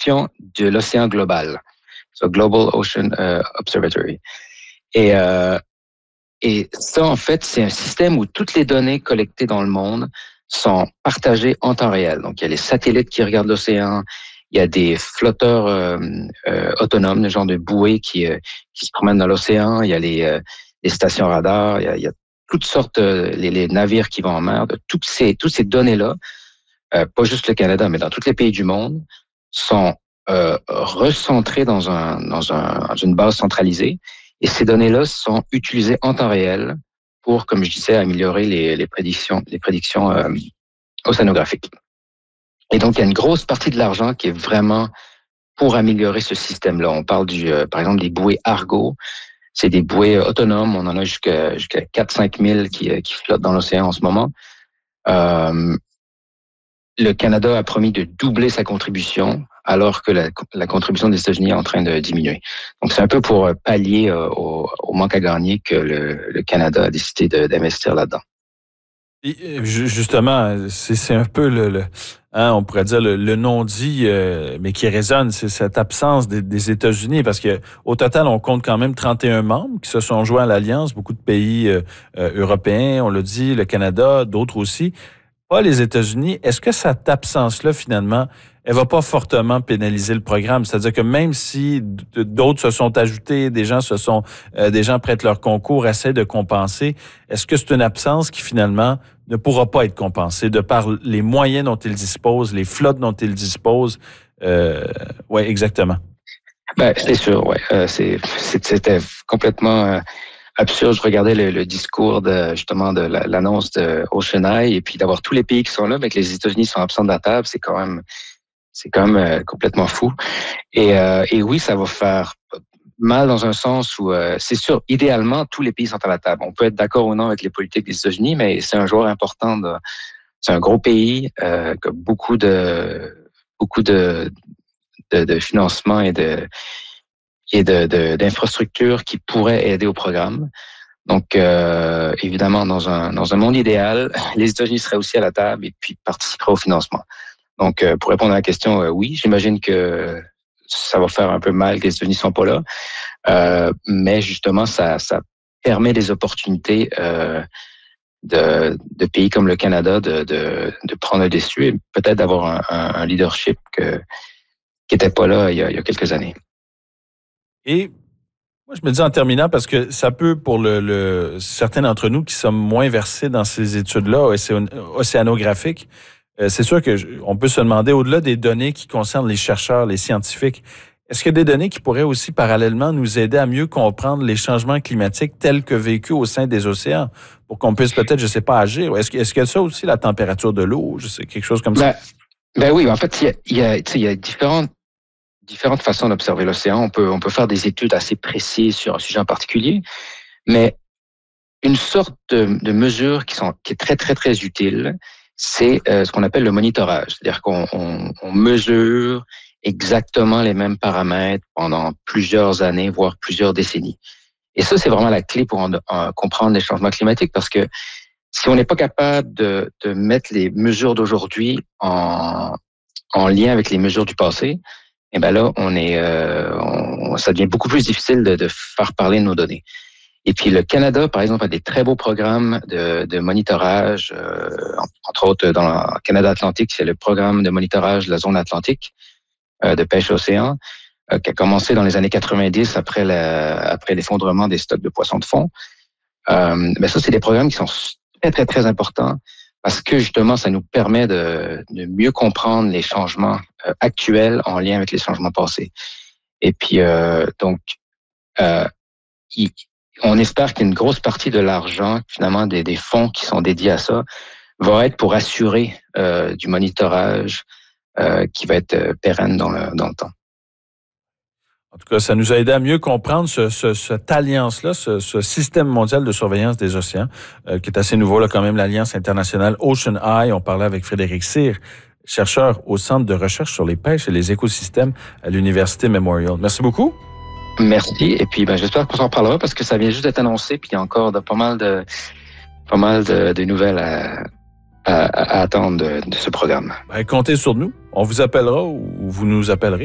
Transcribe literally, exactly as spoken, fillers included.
prédiction de l'océan global, so Global Ocean uh, Observatory. Et, euh, et ça, en fait, c'est un système où toutes les données collectées dans le monde sont partagées en temps réel. Donc, il y a les satellites qui regardent l'océan, il y a des flotteurs euh, euh, autonomes, le genre de bouées qui, euh, qui se promènent dans l'océan, il y a les, euh, les stations radars, il y a, il y a toutes sortes, euh, les, les navires qui vont en mer. De toutes ces, toutes ces données-là, euh, pas juste le Canada, mais dans tous les pays du monde, sont euh, recentrées dans, un, dans, un, dans une base centralisée. Et ces données-là sont utilisées en temps réel pour, comme je disais, améliorer les, les prédictions, les prédictions euh, océanographiques. Et donc, il y a une grosse partie de l'argent qui est vraiment pour améliorer ce système-là. On parle du, euh, par exemple, des bouées Argo. C'est des bouées autonomes. On en a jusqu'à, jusqu'à quatre à cinq mille qui, qui flottent dans l'océan en ce moment. Euh, le Canada a promis de doubler sa contribution, alors que la, la contribution des États-Unis est en train de diminuer. Donc, c'est un peu pour pallier euh, au, au manque à gagner que le, le Canada a décidé de, d'investir là-dedans. Et justement, c'est, c'est un peu le, le hein, on pourrait dire le, le non-dit, euh, mais qui résonne, c'est cette absence des, des États-Unis, parce que au total, on compte quand même trente et un membres qui se sont joints à l'Alliance, beaucoup de pays euh, euh, européens, on l'a dit, le Canada, d'autres aussi. Pas les États-Unis. Est-ce que cette absence-là, finalement, elle va pas fortement pénaliser le programme? C'est-à-dire que même si d'autres se sont ajoutés, des gens se sont, euh, des gens prêtent leur concours, essaient de compenser, est-ce que c'est une absence qui, finalement, ne pourra pas être compensée de par les moyens dont ils disposent, les flottes dont ils disposent? Euh, oui, exactement. Ben, c'est sûr, ouais. Euh, c'est, c'était complètement euh, absurde. Je regardais le, le discours de justement de la, l'annonce de OceanEye, et puis d'avoir tous les pays qui sont là, mais que les États-Unis sont absents de la table, c'est quand même c'est quand même euh, complètement fou. Et, euh, et oui, ça va faire mal dans un sens où euh, c'est sûr, idéalement, tous les pays sont à la table. On peut être d'accord ou non avec les politiques des États-Unis, mais c'est un joueur important. De, c'est un gros pays euh, qui a beaucoup de beaucoup de de, de financement et de et de, de, d'infrastructures qui pourraient aider au programme. Donc, euh, évidemment, dans un, dans un monde idéal, les États-Unis seraient aussi à la table et puis participeraient au financement. Donc, euh, pour répondre à la question, euh, oui, j'imagine que ça va faire un peu mal que les États-Unis ne sont pas là, euh, mais justement, ça, ça permet des opportunités euh, de, de pays comme le Canada de, de, de prendre le dessus et peut-être d'avoir un, un, un leadership que, qui n'était pas là il y, a, il y a quelques années. Et moi, je me dis en terminant, parce que ça peut, pour le, le certains d'entre nous qui sommes moins versés dans ces études-là océanographiques, euh, c'est sûr que je, on peut se demander, au-delà des données qui concernent les chercheurs, les scientifiques, est-ce qu'il y a des données qui pourraient aussi parallèlement nous aider à mieux comprendre les changements climatiques tels que vécus au sein des océans, pour qu'on puisse peut-être, je sais pas, agir? Est-ce, est-ce qu'il y a ça aussi, la température de l'eau, je sais, quelque chose comme ben, ça? Ben oui, en fait, il y a, il y a, il y a différentes différentes façons d'observer l'océan. On peut, on peut faire des études assez précises sur un sujet en particulier, mais une sorte de, de mesure qui, sont, qui est très, très, très utile, c'est euh, ce qu'on appelle le monitorage. C'est-à-dire qu'on on, on mesure exactement les mêmes paramètres pendant plusieurs années, voire plusieurs décennies. Et ça, c'est vraiment la clé pour en, en comprendre les changements climatiques, parce que si on n'est pas capable de, de mettre les mesures d'aujourd'hui en, en lien avec les mesures du passé, et ben là, on est, euh, on, ça devient beaucoup plus difficile de, de faire parler nos données. Et puis le Canada, par exemple, a des très beaux programmes de, de monitorage, euh, entre autres dans le Canada Atlantique, c'est le programme de monitorage de la zone atlantique euh, de pêche océan, euh, qui a commencé dans les années quatre-vingt-dix après, la, après l'effondrement des stocks de poissons de fond. Euh, ben ça, c'est des programmes qui sont très, très, très importants, parce que justement, ça nous permet de, de mieux comprendre les changements euh, actuels en lien avec les changements passés. Et puis, euh, donc, euh, il, on espère qu'une grosse partie de l'argent, finalement, des, des fonds qui sont dédiés à ça, va être pour assurer euh, du monitorage euh, qui va être euh, pérenne dans le, dans le temps. En tout cas, ça nous a aidé à mieux comprendre ce, ce, cette alliance-là, ce, ce système mondial de surveillance des océans, euh, qui est assez nouveau, là, quand même, l'Alliance internationale OceanEye. On parlait avec Frédéric Cyr, chercheur au Centre de recherche sur les pêches et les écosystèmes à l'Université Memorial. Merci beaucoup. Merci. Et puis, ben, j'espère qu'on s'en parlera, parce que ça vient juste d'être annoncé, puis il y a encore de, pas mal de, pas mal de, de nouvelles à, à, à attendre de, de ce programme. Ben, comptez sur nous. On vous appellera ou vous nous appellerez.